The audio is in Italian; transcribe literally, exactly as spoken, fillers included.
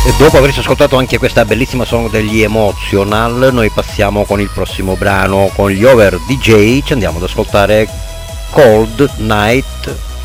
E dopo averci ascoltato anche questa bellissima song degli Emotional, noi passiamo con il prossimo brano, con gli Over D J, ci andiamo ad ascoltare Cold Night